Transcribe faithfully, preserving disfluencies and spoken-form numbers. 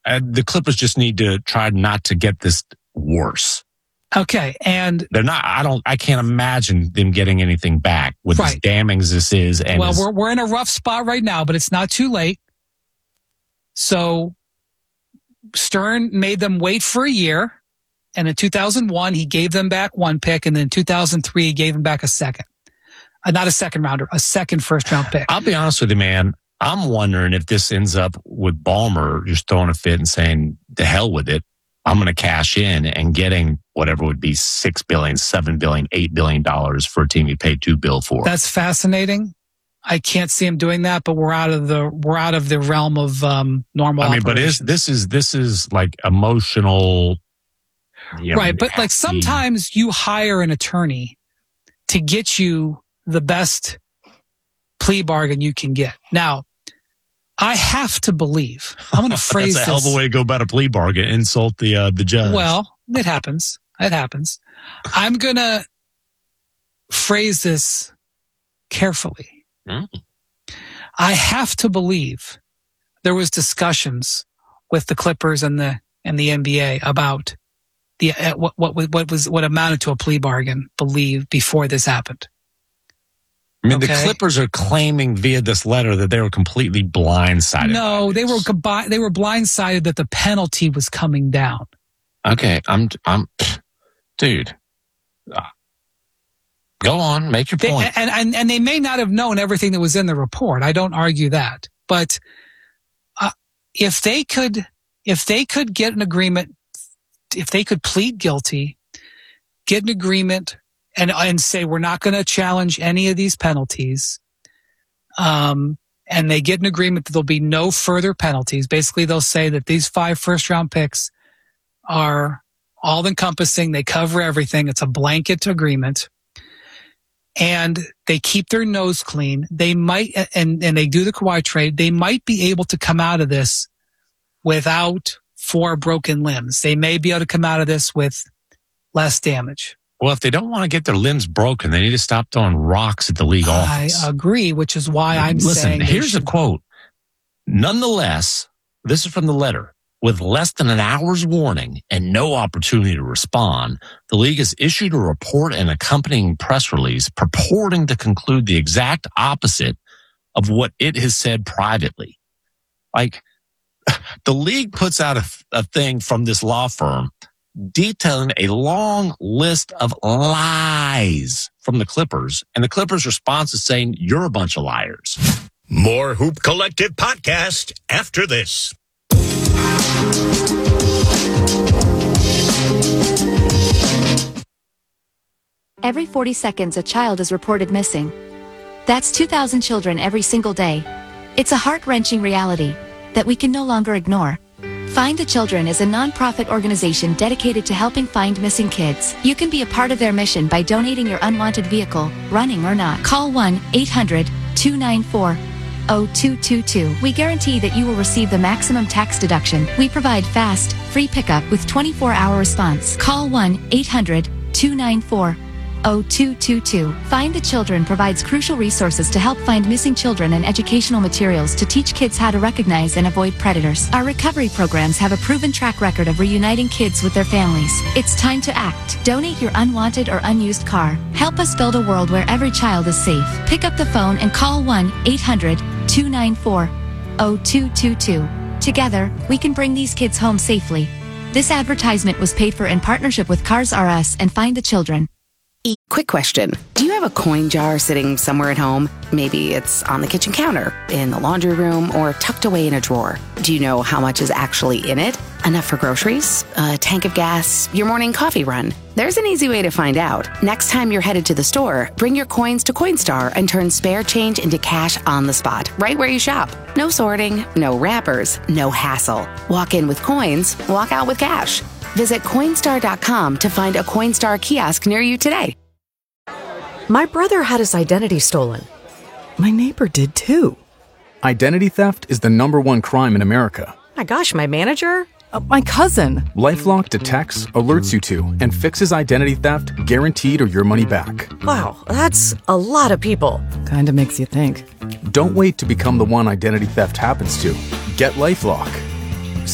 uh, the Clippers just need to try not to get this worse. Okay, and they're not. I don't. I can't imagine them getting anything back with right. as damning as this is. And well, as, we're we're in a rough spot right now, but it's not too late. So Stern made them wait for a year, and in two thousand one he gave them back one pick, and then in two thousand three he gave them back a second, uh, not a second rounder, a second first round pick. I'll be honest with you, man. I'm wondering if this ends up with Ballmer just throwing a fit and saying, "The hell with it. I'm going to cash in," and getting whatever would be six billion, seven billion, eight billion dollars for a team he paid two bill for. That's fascinating. I can't see him doing that, but we're out of the we're out of the realm of um, normal. I mean, but is this is this is like emotional, you know, right? But happy. Like sometimes you hire an attorney to get you the best plea bargain you can get. Now, I have to believe. I'm going to phrase That's a this. hell of a way to go about a plea bargain. Insult the uh, the judge. Well, it happens. It happens. I'm going to phrase this carefully. Mm. I have to believe there was discussions with the Clippers and the and the N B A about the uh, what what what was what amounted to a plea bargain. Believe before this happened. I mean, okay. The Clippers are claiming via this letter that they were completely blindsided. No, they were they were blindsided that the penalty was coming down. Okay, I'm I'm, dude. Uh, go on, make your point. They, and, and and they may not have known everything that was in the report. I don't argue that, but uh, if they could, if they could get an agreement, if they could plead guilty, get an agreement. And, and say, we're not going to challenge any of these penalties. Um, and they get an agreement that there'll be no further penalties. Basically, they'll say that these five first round picks are all encompassing. They cover everything. It's a blanket agreement. And they keep their nose clean. They might, and, and they do the Kawhi trade. They might be able to come out of this without four broken limbs. They may be able to come out of this with less damage. Well, if they don't want to get their limbs broken, they need to stop throwing rocks at the league office. I agree, which is why I'm Listen, saying... Listen, here's should... a quote. Nonetheless, this is from the letter. With less than an hour's warning and no opportunity to respond, the league has issued a report and accompanying press release purporting to conclude the exact opposite of what it has said privately. Like, the league puts out a, a thing from this law firm detailing a long list of lies from the Clippers, and the Clippers' response is saying, you're a bunch of liars. More Hoop Collective podcast after this. Every forty seconds, a child is reported missing. That's two thousand children every single day. It's a heart-wrenching reality that we can no longer ignore. Find the Children is a non-profit organization dedicated to helping find missing kids. You can be a part of their mission by donating your unwanted vehicle, running or not. Call one eight hundred two nine four zero two two two. We guarantee that you will receive the maximum tax deduction. We provide fast, free pickup with twenty-four hour response. Call one eight hundred two nine four zero two two two. Find the Children provides crucial resources to help find missing children and educational materials to teach kids how to recognize and avoid predators. Our recovery programs have a proven track record of reuniting kids with their families. It's time to act. Donate your unwanted or unused car. Help us build a world where every child is safe. Pick up the phone and call one eight hundred two nine four zero two two two. Together, we can bring these kids home safely. This advertisement was paid for in partnership with Cars R Us and Find the Children. Quick question. Do you have a coin jar sitting somewhere at home? Maybe it's on the kitchen counter, in the laundry room, or tucked away in a drawer. Do you know how much is actually in it? Enough for groceries? A tank of gas? Your morning coffee run? There's an easy way to find out. Next time you're headed to the store, bring your coins to Coinstar and turn spare change into cash on the spot, right where you shop. No sorting, no wrappers, no hassle. Walk in with coins, walk out with cash. Visit Coinstar dot com to find a Coinstar kiosk near you today. My brother had his identity stolen. My neighbor did too. Identity theft is the number one crime in America. My gosh, my manager? Uh, my cousin. LifeLock detects, alerts you to, and fixes identity theft guaranteed or your money back. Wow, that's a lot of people. Kinda makes you think. Don't wait to become the one identity theft happens to. Get LifeLock.